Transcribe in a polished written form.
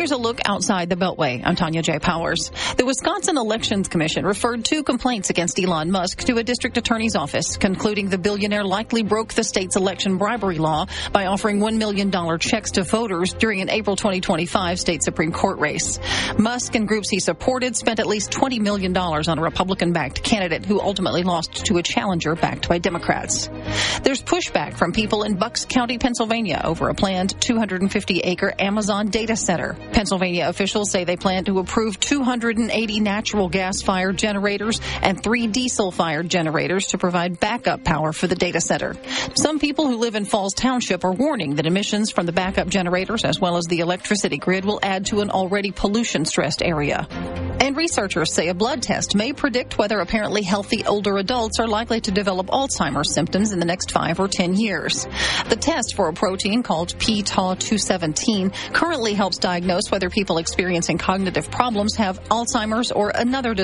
Here's a look outside the Beltway. I'm Tanya J. Powers. The Wisconsin Elections Commission referred 2 complaints against Elon Musk to a district attorney's office, concluding the billionaire likely broke the state's election bribery law by offering $1 million checks to voters during an April 2025 state Supreme Court race. Musk and groups he supported spent at least $20 million on a Republican-backed candidate who ultimately lost to a challenger backed by Democrats. There's pushback from people in Bucks County, Pennsylvania, over a planned 250-acre Amazon data center. Pennsylvania officials say they plan to approve 280 natural gas-fired generators and 3 diesel-fired generators to provide backup power for the data center. Some people who live in Falls Township are warning that emissions from the backup generators as well as the electricity grid will add to an already pollution-stressed area. And researchers say a blood test may predict whether apparently healthy older adults are likely to develop Alzheimer's symptoms in the next 5 or 10 years. The test for a protein called pTau217 currently helps diagnose whether people experiencing cognitive problems have Alzheimer's or another disorder